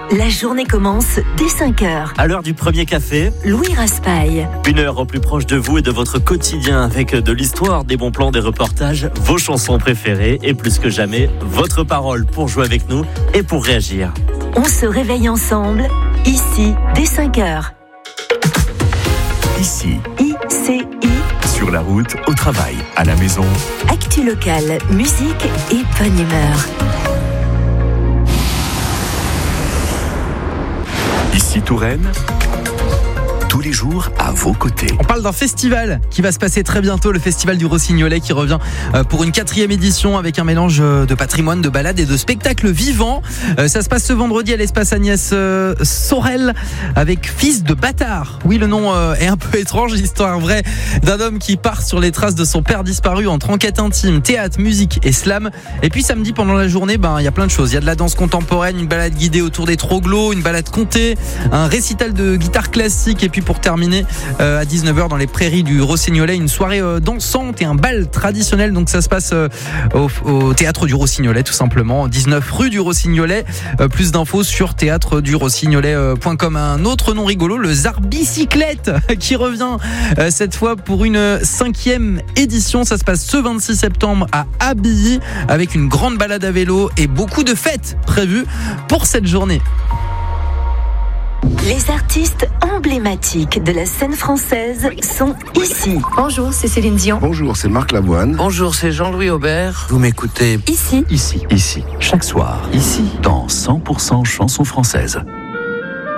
La journée commence dès 5h. À l'heure du premier café, Louis Raspail. 1 heure au plus proche de vous et de votre quotidien avec de l'histoire, des bons plans, des reportages, vos chansons préférées et plus que jamais, votre parole pour jouer avec nous et pour réagir. On se réveille ensemble, ici, dès 5h. Ici, ICI, sur la route, au travail, à la maison. actu locale, musique et bonne humeur. Ici Touraine, tous les jours à vos côtés. On parle d'un festival qui va se passer très bientôt, le festival du Rossignolet qui revient pour une 4e édition avec un mélange de patrimoine, de balades et de spectacles vivants. Ça se passe ce vendredi à l'espace Agnès Sorel avec Fils de bâtard. Oui, le nom est un peu étrange, l'histoire vraie d'un homme qui part sur les traces de son père disparu entre enquête intime, théâtre, musique et slam. Et puis samedi pendant la journée, il y a plein de choses. Il y a de la danse contemporaine, une balade guidée autour des troglots, une balade contée, un récital de guitare classique et puis pour terminer à 19h dans les prairies du Rossignolet, une soirée dansante et un bal traditionnel. Donc ça se passe au théâtre du Rossignolet tout simplement, 19 rue du Rossignolet. Plus d'infos sur théâtredurossignolet.com. Un autre nom rigolo, le Zarbicyclette qui revient cette fois pour une 5e édition. Ça se passe ce 26 septembre à Abilly avec une grande balade à vélo et beaucoup de fêtes prévues pour cette journée. Les artistes emblématiques de la scène française sont ici. Bonjour, c'est Céline Dion. Bonjour, c'est Marc Lavoine. Bonjour, c'est Jean-Louis Aubert. Vous m'écoutez Ici. Ici, chaque soir, ici, dans 100% chansons françaises.